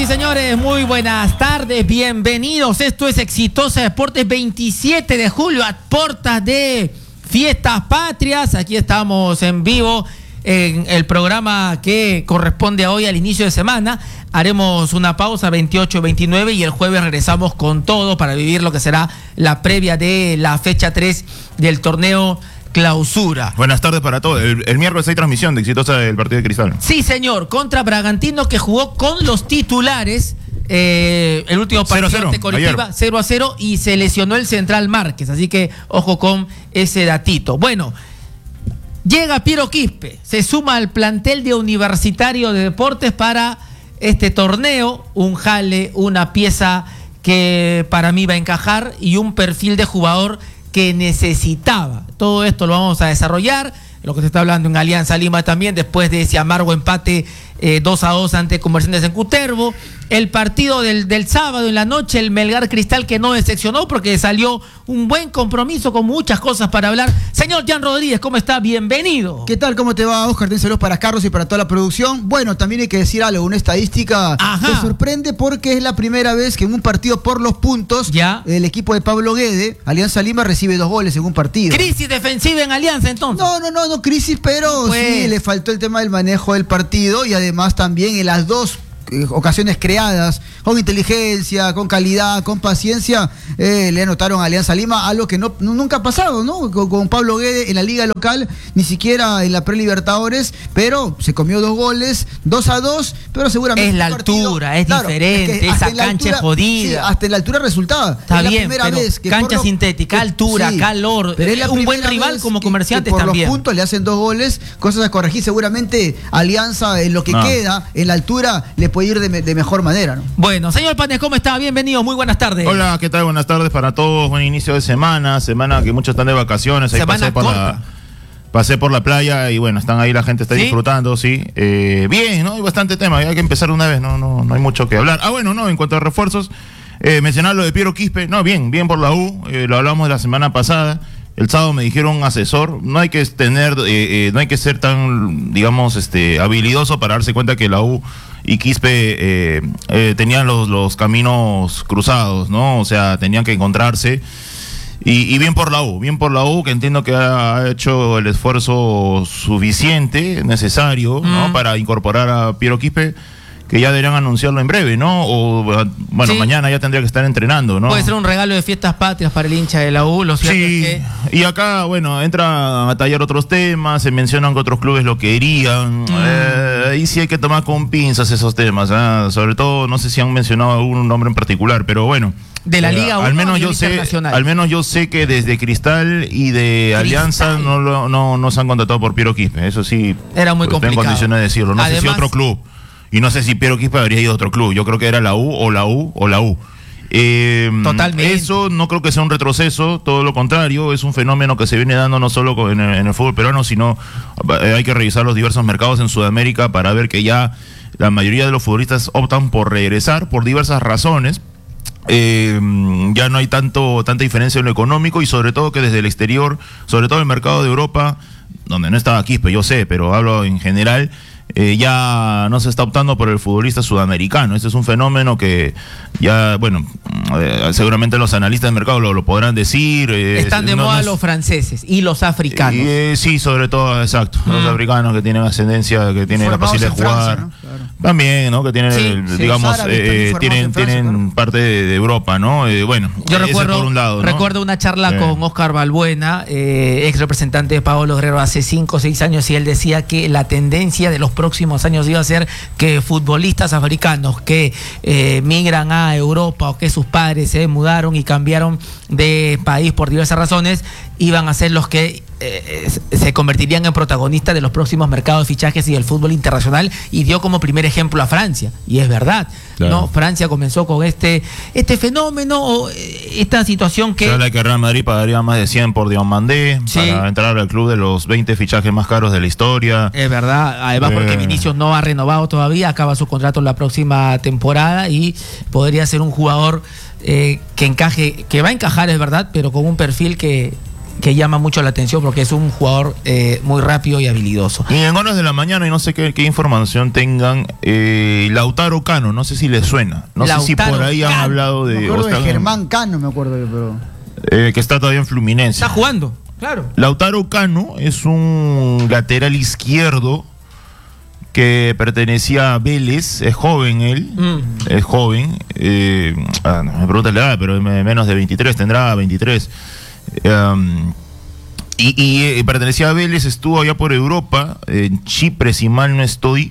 señores, muy buenas tardes, bienvenidos. Esto es Exitosa Deportes, 27 de julio, a puertas de Fiestas Patrias. Aquí estamos en vivo en el programa que corresponde a hoy al inicio de semana. Haremos una pausa 28-29 y el jueves regresamos con todo para vivir lo que será la previa de la fecha 3 del torneo Clausura. Buenas tardes para todos. El miércoles hay transmisión de Exitosa del partido de Cristal. Sí, señor, contra Bragantino, que jugó con los titulares. El último partido de colectiva 0-0 y se lesionó el central Márquez, así que ojo con ese datito. Bueno, llega Piero Quispe, se suma al plantel de Universitario de Deportes para este torneo, un jale, una pieza que para mí va a encajar y un perfil de jugador que necesitaba. Todo esto lo vamos a desarrollar, lo que se está hablando en Alianza Lima también, después de ese amargo empate 2-2 ante Comerciantes en Cutervo. El partido del sábado en la noche, el Melgar Cristal, que no decepcionó porque salió un buen compromiso con muchas cosas para hablar. Señor Jan Rodríguez, ¿cómo está? Bienvenido. ¿Qué tal? ¿Cómo te va, Oscar? Ten saludos para Carlos y para toda la producción. Bueno, también hay que decir algo, una estadística que sorprende porque es la primera vez que en un partido por los puntos, el equipo de Pablo Guede, Alianza Lima, recibe 2 goles en un partido. ¿Crisis defensiva en Alianza entonces? No crisis, pero sí, le faltó el tema del manejo del partido y además también en las dos ocasiones creadas, con inteligencia, con calidad, con paciencia, le anotaron a Alianza Lima, algo que nunca ha pasado, ¿no? Con Pablo Guede en la liga local, ni siquiera en la pre-Libertadores, pero se comió 2 goles, 2-2, pero seguramente es la altura, es diferente, esa cancha es jodida. Sí, hasta en la altura resultaba. Está bien, pero vez que cancha sintética, altura, calor, pero es un buen rival como Comerciantes por también. Por los puntos le hacen 2 goles, cosas a corregir, seguramente Alianza en lo que queda, en la altura, le puede ir de mejor manera, ¿no? Bueno, señor Panes, ¿cómo está? Bienvenido, muy buenas tardes. Hola, ¿qué tal? Buenas tardes para todos, buen inicio de semana que muchos están de vacaciones, ahí pasé por la playa y bueno, están ahí, la gente está disfrutando, sí. Bien, ¿no? Hay bastante tema, hay que empezar una vez, no hay mucho que hablar. Bueno, no, en cuanto a refuerzos, mencionar lo de Piero Quispe, bien por la U, lo hablamos la semana pasada. El sábado me dijeron asesor, no hay que ser tan, digamos, habilidoso para darse cuenta que la U y Quispe tenían los caminos cruzados, ¿no? O sea, tenían que encontrarse. Y bien por la U, que entiendo que ha hecho el esfuerzo suficiente, necesario, ¿no? Para incorporar a Piero Quispe, que ya deberían anunciarlo en breve, ¿no? O, bueno, mañana ya tendría que estar entrenando, ¿no? Puede ser un regalo de Fiestas Patrias para el hincha de la U, lo cierto es que... Y acá, bueno, entra a tallar otros temas, se mencionan que otros clubes lo querían, ahí sí hay que tomar con pinzas esos temas, sobre todo, no sé si han mencionado algún nombre en particular, pero bueno. De la Liga 1 al menos yo sé que desde Cristal y de Alianza no se han contratado por Piero Quispe, eso sí. Era muy complicado. Tengo condiciones de decirlo, no sé si otro club. Y no sé si Piero Quispe habría ido a otro club. Yo creo que era la U o la U. Totalmente. Eso no creo que sea un retroceso, todo lo contrario, es un fenómeno que se viene dando no solo en el fútbol peruano, sino hay que revisar los diversos mercados en Sudamérica para ver que ya la mayoría de los futbolistas optan por regresar por diversas razones. Ya no hay tanta diferencia en lo económico y sobre todo que desde el exterior, sobre todo el mercado de Europa, donde no estaba Quispe, yo sé, pero hablo en general, ya no se está optando por el futbolista sudamericano. Este es un fenómeno que ya, bueno, seguramente los analistas de mercado lo podrán decir. Están de moda los franceses y los africanos. Sí, sobre todo, exacto. Los africanos que tienen ascedencia, que tienen la posibilidad de jugar. Francia, ¿no? Claro. También, ¿no? Que tienen, digamos, tienen parte de Europa, ¿no? Bueno, yo recuerdo, por un lado, ¿no? Recuerdo una charla con Oscar Balbuena, ex representante de Paolo Guerrero hace 5 o 6 años, y él decía que la tendencia de los próximos años iba a ser que futbolistas africanos que migran a Europa o que sus padres se mudaron y cambiaron de país por diversas razones, iban a ser los que se convertirían en protagonistas de los próximos mercados de fichajes y del fútbol internacional, y dio como primer ejemplo a Francia, y es verdad, claro. ¿No? Francia comenzó con este fenómeno, esta situación que... Se habla que Real Madrid pagaría más de 100 por Diomandé para entrar al club de los 20 fichajes más caros de la historia. Es verdad, además porque Vinicius no ha renovado todavía, acaba su contrato la próxima temporada y podría ser un jugador que va a encajar, es verdad, pero con un perfil que que llama mucho la atención porque es un jugador muy rápido y habilidoso. Y en horas de la mañana, y no sé qué información tengan, Lautaro Cano, no sé si les suena. No Lautaro sé si por ahí han hablado de... Me acuerdo de Germán Cano, me acuerdo yo, pero... que está todavía en Fluminense. Está jugando, claro. Lautaro Cano es un lateral izquierdo que pertenecía a Vélez, es joven él, es joven, me preguntas la edad, pero menos de 23, tendrá 23. Y pertenecía a Vélez, estuvo allá por Europa, en Chipre, si mal no estoy.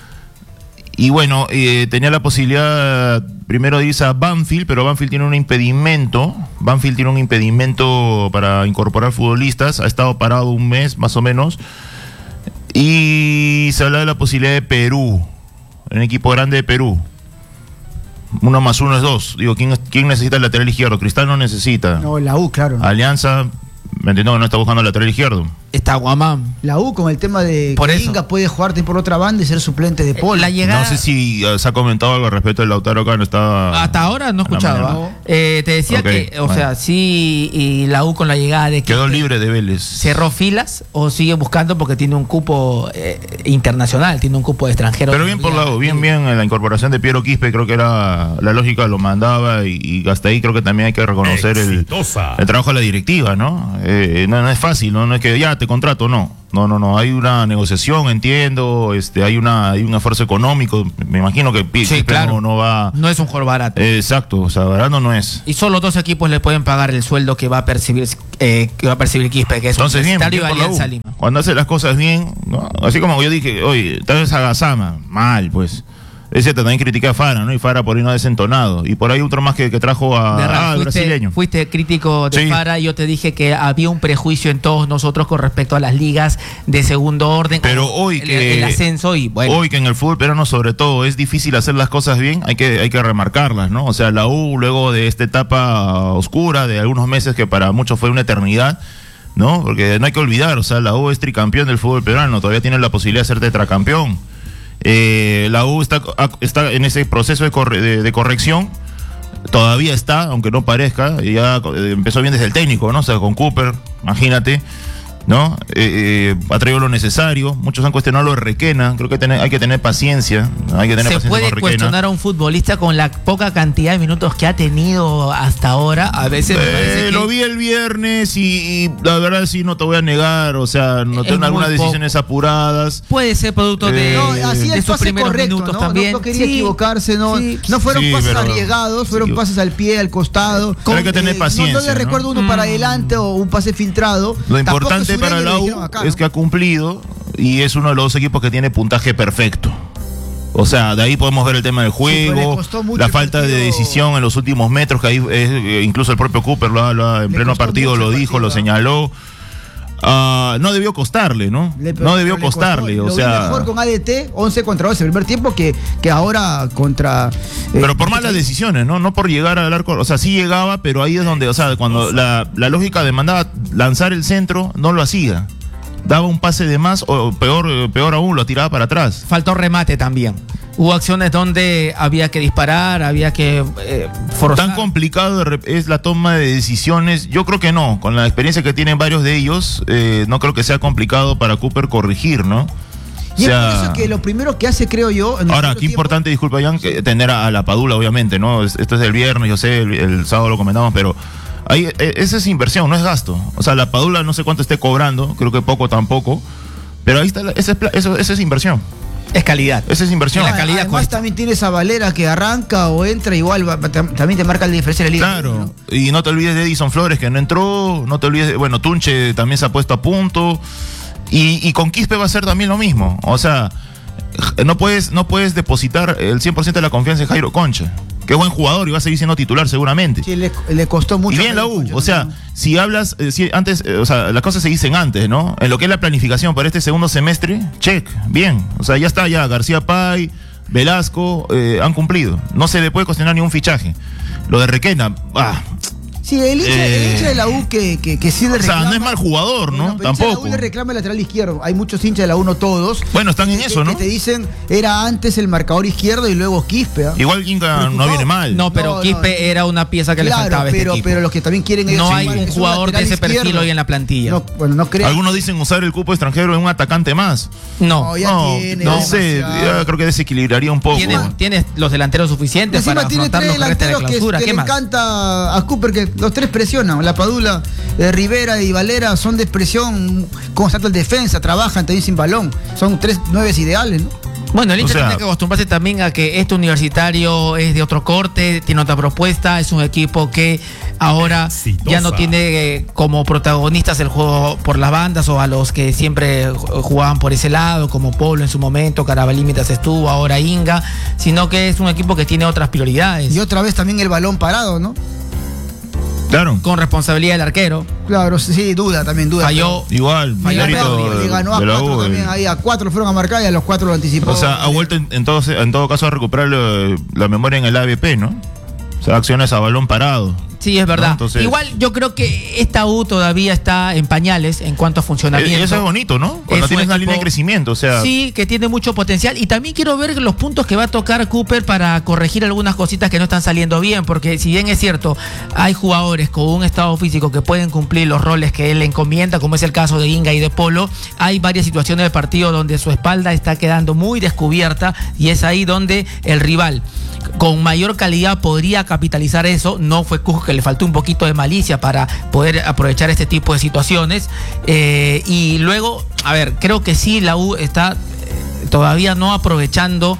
Y bueno, tenía la posibilidad primero de irse a Banfield, pero Banfield tiene un impedimento. Banfield tiene un impedimento para incorporar futbolistas. Ha estado parado un mes, más o menos. Y se habla de la posibilidad de Perú, un equipo grande de Perú. 1 más 1 es 2. Digo, ¿quién necesita el lateral izquierdo? Cristal no necesita. No, la U, claro. Alianza, me entiendo que no está buscando el lateral izquierdo. Está Guamán. La U con el tema de que Inga puede jugarte por otra banda y ser suplente de Paul. No sé si se ha comentado algo al respecto del Lautaro Cano. Hasta ahora no escuchaba. Te decía que, sea, sí, y la U con la llegada de... Quedó libre de Vélez. ¿Cerró filas o sigue buscando porque tiene un cupo internacional, tiene un cupo de extranjero? Pero bien por la U, bien en la incorporación de Piero Quispe, creo que era la lógica, lo mandaba y hasta ahí creo que también hay que reconocer el trabajo de la directiva, ¿no? No es fácil, no es que ya te contrato, no, hay una negociación, entiendo, hay un esfuerzo económico, me imagino que sí, claro. no va... No es un jugador barato. Exacto, o sea, barato no es. Y solo 2 equipos le pueden pagar el sueldo que va a percibir Quispe, que es Entonces, Universitario y Alianza Lima. Cuando hace las cosas bien, ¿no? Así como yo dije, oye, tal vez a Gassama, mal, pues. Es cierto, también critiqué a Fara, ¿no? Y Fara por ahí no ha desentonado. Y por ahí otro más que trajo al brasileño. Fuiste crítico de Fara y yo te dije que había un prejuicio en todos nosotros con respecto a las ligas de segundo orden. Pero hoy el ascenso y bueno. Hoy que en el fútbol peruano sobre todo es difícil hacer las cosas bien, hay que remarcarlas, ¿no? O sea, la U luego de esta etapa oscura de algunos meses que para muchos fue una eternidad, ¿no? Porque no hay que olvidar, o sea, la U es tricampeón del fútbol peruano, todavía tiene la posibilidad de ser tetracampeón. La U está en ese proceso de corrección, todavía está, aunque no parezca, ya empezó bien desde el técnico, ¿no? O sea, con Cooper, imagínate, ¿no? Ha traído lo necesario. Muchos han cuestionado lo de Requena. Creo que hay que tener paciencia. Se puede cuestionar a un futbolista con la poca cantidad de minutos que ha tenido hasta ahora. A veces me parece lo vi el viernes y la verdad sí, no te voy a negar. O sea, no tengo algunas decisiones apuradas. Puede ser producto de sus primeros minutos, ¿no? También. No quería equivocarse, no fueron pases arriesgados, fueron pases al pie, al costado. Hay que tener paciencia. No le recuerdo uno para adelante o un pase filtrado. Lo importante para la U es que ha cumplido y es uno de los 2 equipos que tiene puntaje perfecto. O sea, de ahí podemos ver el tema del juego, la falta de decisión en los últimos metros, que ahí incluso el propio Cooper en pleno partido lo dijo, lo señaló. No debió costarle, ¿no? No debió costarle, o sea... mejor con ADT, 11 contra 12 el primer tiempo que ahora contra... pero por malas decisiones, ¿no? No por llegar al arco, o sea, sí llegaba, pero ahí es donde, o sea, cuando la lógica demandaba lanzar el centro, no lo hacía. Daba un pase de más, o peor aún, lo tiraba para atrás. Faltó remate también. Hubo acciones donde había que disparar, había que forzar. ¿Tan complicado es la toma de decisiones? Yo creo que no. Con la experiencia que tienen varios de ellos, no creo que sea complicado para Cooper corregir, ¿no? Y es por eso que lo primero que hace, creo yo... Ahora, qué importante, disculpa, Jan, tener a la Padula, obviamente, ¿no? Esto es el viernes, yo sé, el sábado lo comentamos, pero... Ahí, esa es inversión, no es gasto. O sea, la Padula no sé cuánto esté cobrando, creo que poco tampoco, pero ahí está, esa es inversión. Es calidad. Esa es inversión. La calidad además cuesta. También tienes a Valera que arranca o entra, igual también te marca la diferencia de la liga. Claro, ¿no? Y no te olvides de Edison Flores que no entró, no te olvides, bueno, Tunche también se ha puesto a punto, y con Quispe va a ser también lo mismo. O sea, no puedes depositar el 100% de la confianza en Jairo Concha. Qué buen jugador y va a seguir siendo titular seguramente. Sí, le costó mucho. Y bien la U, o sea, si hablas, antes, o sea, las cosas se dicen antes, ¿no? En lo que es la planificación para este segundo semestre, check, bien. O sea, ya está, García Pay, Velasco, han cumplido. No se le puede cuestionar ni un fichaje. Lo de Requena, Sí, el hincha de la U que sí le reclama. O sea, no es mal jugador, ¿no? Tampoco. La U le reclama el lateral izquierdo. Hay muchos hinchas de la U, no todos. Bueno, están en eso, ¿no? Que te dicen, era antes el marcador izquierdo y luego Quispe. ¿eh? Igual Quinca no viene mal. No, pero Quispe era una pieza que le faltaba a este equipo. Pero los que también quieren... No hay un jugador de ese perfil hoy en la plantilla. No creo. Algunos dicen usar el cupo extranjero en un atacante más. No sé, ya creo que desequilibraría un poco. Tiene los delanteros suficientes para afrontar los restos de clausura. ¿Qué más? Le encanta a Cooper que los tres presionan. La Padula, Rivera y Valera son de expresión constante en defensa, trabajan también sin balón. Son 3 9 ideales, ¿no? Bueno, el Inter tiene que acostumbrarse también a que este Universitario es de otro corte, tiene otra propuesta, es un equipo que ahora ya no tiene como protagonistas el juego por las bandas o a los que siempre jugaban por ese lado, como Polo en su momento, Carabalí mientras estuvo, ahora Inga, sino que es un equipo que tiene otras prioridades. Y otra vez también el balón parado, ¿no? Claro. Con responsabilidad del arquero. Claro, sí, duda. Falló. Igual, le ganó a 4 también, ahí a 4 fueron a marcar y a los 4 lo anticipó. O sea, ha vuelto en todo caso a recuperar la memoria en el ABP, ¿no? O sea, acciones a balón parado. Sí, es verdad. ¿No? Entonces, igual yo creo que esta U todavía está en pañales en cuanto a funcionamiento. Eso es bonito, ¿no? Cuando tienes una línea de crecimiento, o sea... Sí, que tiene mucho potencial. Y también quiero ver los puntos que va a tocar Cooper para corregir algunas cositas que no están saliendo bien. Porque si bien es cierto, hay jugadores con un estado físico que pueden cumplir los roles que él le encomienda, como es el caso de Inga y de Polo, hay varias situaciones del partido donde su espalda está quedando muy descubierta y es ahí donde el rival con mayor calidad podría capitalizar eso. No fue Cusco, que le faltó un poquito de malicia para poder aprovechar este tipo de situaciones. Y luego, a ver, creo que sí, la U está todavía no aprovechando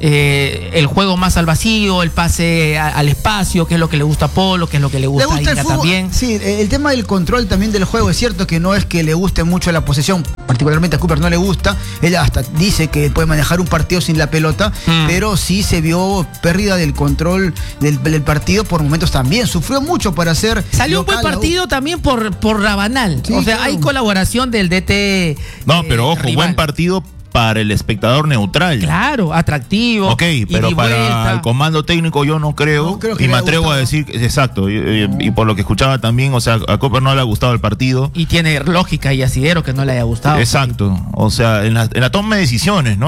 el juego más al vacío, el pase al espacio, que es lo que le gusta a Polo, que es lo que le gusta a Inga también. Sí, el tema del control también del juego, es cierto que no es que le guste mucho la posesión, particularmente a Cooper no le gusta, ella hasta dice que puede manejar un partido sin la pelota, pero sí se vio pérdida del control del partido por momentos también, sufrió mucho para hacer... Salió un buen partido también por Rabanal, sí, o sea, claro. Hay colaboración del DT. No, pero ojo, rival. Buen partido para el espectador neutral. Claro, atractivo. Ok, pero para el comando técnico yo no creo y me atrevo a decir, exacto, y por lo que escuchaba también, o sea, a Cooper no le ha gustado el partido. Y tiene lógica y asidero que no le haya gustado. Exacto, o sea, en la toma de decisiones, ¿no?